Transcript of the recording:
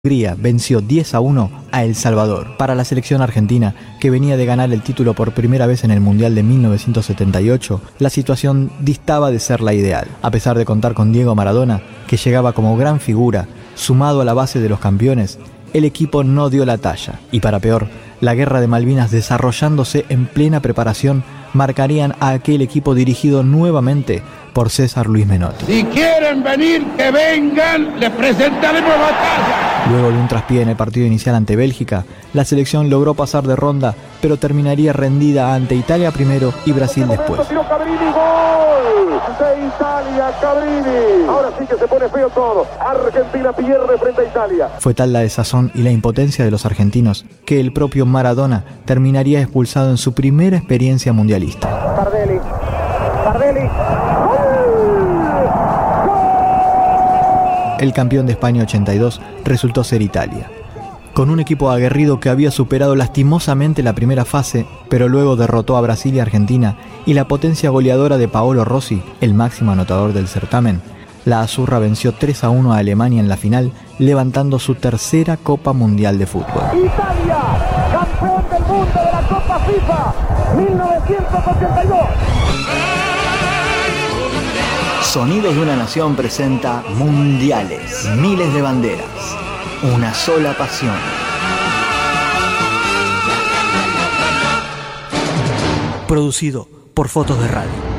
Hungría venció 10-1 a El Salvador. Para la selección argentina, que venía de ganar el título por primera vez en el Mundial de 1978, la situación distaba de ser la ideal. A pesar de contar con Diego Maradona, que llegaba como gran figura, sumado a la base de los campeones, el equipo no dio la talla. Y para peor, la Guerra de Malvinas, desarrollándose en plena preparación, marcarían a aquel equipo dirigido nuevamente por César Luis Menotti. Si quieren venir, que vengan, les presentaremos batalla. Luego de un traspié en el partido inicial ante Bélgica, la selección logró pasar de ronda, pero terminaría rendida ante Italia primero y Brasil después. Cabrini, gol de Italia, Cabrini. Ahora sí que se pone feo todo. Argentina pierde frente a Italia. Fue tal la desazón y la impotencia de los argentinos que el propio Maradona terminaría expulsado en su primera experiencia mundialista. Tardelli. El campeón de España 82 resultó ser Italia. Con un equipo aguerrido que había superado lastimosamente la primera fase, pero luego derrotó a Brasil y Argentina, y la potencia goleadora de Paolo Rossi, el máximo anotador del certamen, la azurra venció 3-1 a Alemania en la final, levantando su tercera Copa Mundial de Fútbol. Italia, campeón del mundo de la Copa FIFA 1982. Sonidos de una Nación presenta Mundiales, miles de banderas, una sola pasión. Producido por Fotos de Radio.